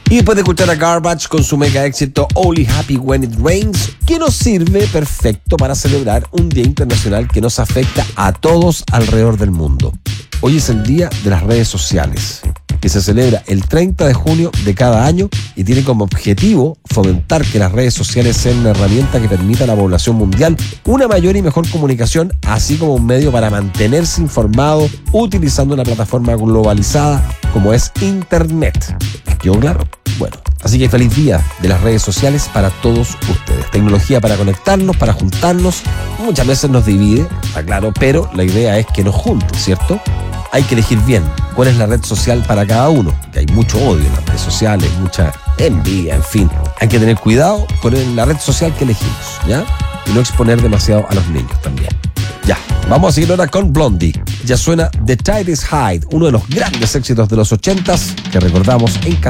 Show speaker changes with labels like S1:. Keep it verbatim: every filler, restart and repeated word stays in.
S1: Y después de escuchar a Garbage con su mega éxito Only Happy When It Rains, que nos sirve perfecto para celebrar un día internacional que nos afecta a todos alrededor del mundo. Hoy es el día de las redes sociales, que se celebra el treinta de junio de cada año y tiene como objetivo fomentar que las redes sociales sean una herramienta que permita a la población mundial una mayor y mejor comunicación, así como un medio para mantenerse informado utilizando una plataforma globalizada como es Internet. ¿Quedó claro? Bueno, así que feliz día de las redes sociales para todos ustedes. Tecnología para conectarnos, para juntarnos. Muchas veces nos divide, está claro, pero la idea es que nos junte, ¿cierto? Hay que elegir bien cuál es la red social para cada uno, que hay mucho odio en las redes sociales, mucha envidia, en fin. Hay que tener cuidado con la red social que elegimos, ¿ya? Y no exponer demasiado a los niños también. Ya, vamos a seguir ahora con Blondie. Ya suena The Tide is High, uno de los grandes éxitos de los ochentas que recordamos en